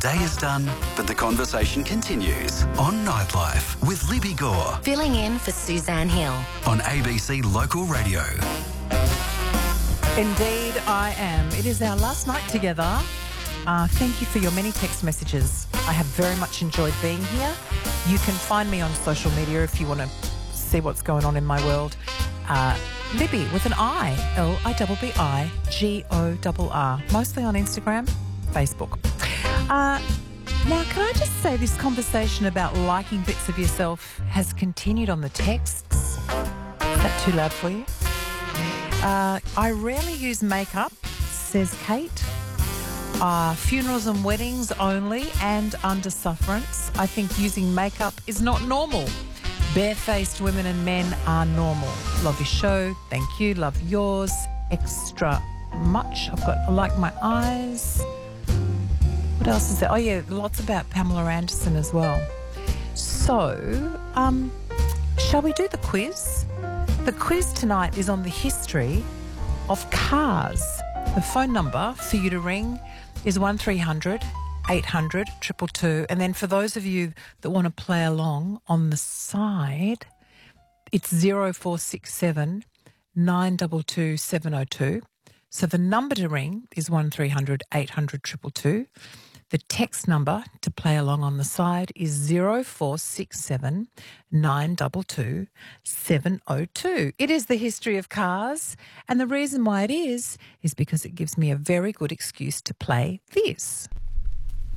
day is done, but the conversation continues on Nightlife with Libby Gore Filling in for Suzanne Hill. on ABC Local Radio. Indeed, I am. It is our last night together. Thank you for your many text messages. I have very much enjoyed being here. You can find me on social media if you want to see what's going on in my world. Libby with an I, Libbigorr, mostly on Instagram, Facebook. Now, can I just say this conversation about liking bits of yourself has continued on the texts? Is that too loud for you? I rarely use makeup, says Kate. Funerals and weddings only and under sufferance. I think using makeup is not normal. Barefaced women and men are normal. Love your show. Thank you. Love yours. Extra much. I like my eyes. What else is there? Oh, yeah, lots about Pamela Anderson as well. So, shall we do the quiz? The quiz tonight is on the history of cars. The phone number for you to ring is 1300 800 222. And then for those of you that want to play along on the side, it's 0467 922 702. So the number to ring is 1300 800 222. The text number to play along on the side is 0467 922 702. It is the history of cars, and the reason why it is because it gives me a very good excuse to play this.